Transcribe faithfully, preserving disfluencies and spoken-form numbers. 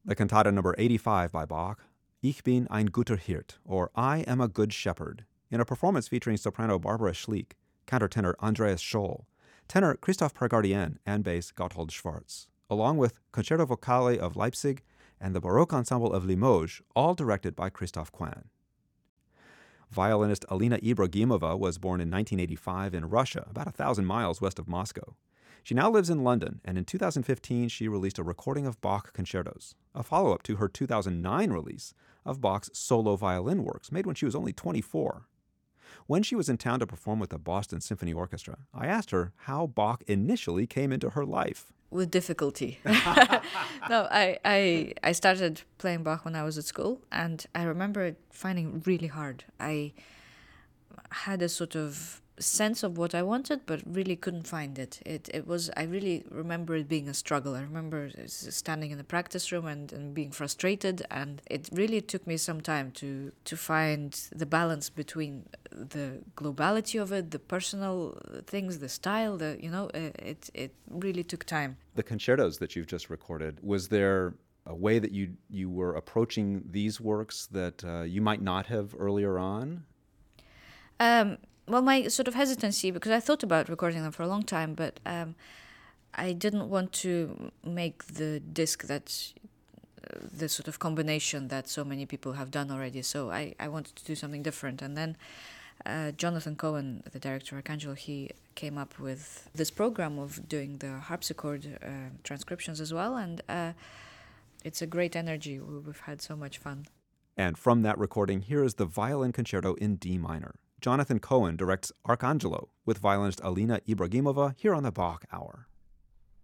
The cantata number eighty-five by Bach, Ich bin ein guter Hirt, or I am a good shepherd, in a performance featuring soprano Barbara Schlick, countertenor Andreas Scholl, tenor Christoph Pergardien, and bass Gotthold Schwarz, along with Concerto Vocale of Leipzig and the Baroque Ensemble of Limoges, all directed by Christoph Kwan. Violinist Alina Ibragimova was born in nineteen eighty-five in Russia, about a thousand miles west of Moscow. She now lives in London, and in two thousand fifteen she released a recording of Bach concertos, a follow-up to her two thousand nine release of Bach's solo violin works, made when she was only twenty-four. When she was in town to perform with the Boston Symphony Orchestra, I asked her how Bach initially came into her life. With difficulty. no, I, I I started playing Bach when I was at school, and I remember it finding it really hard. I had a sort of sense of what I wanted, but really couldn't find it. It it was, I really remember it being a struggle. I remember standing in the practice room and, and being frustrated, and it really took me some time to, to find the balance between the globality of it, the personal things, the style, the, you know, it, it really took time. The concertos that you've just recorded, was there a way that you, you were approaching these works that uh, you might not have earlier on? Um, Well, my sort of hesitancy, because I thought about recording them for a long time, but um, I didn't want to make the disc that's uh, the sort of combination that so many people have done already. So I, I wanted to do something different. And then uh, Jonathan Cohen, the director of Arcangelo, he came up with this program of doing the harpsichord uh, transcriptions as well. And uh, it's a great energy. We've had so much fun. And from that recording, here is the Violin Concerto in D minor. Jonathan Cohen directs Arcangelo with violinist Alina Ibragimova here on the Bach Hour.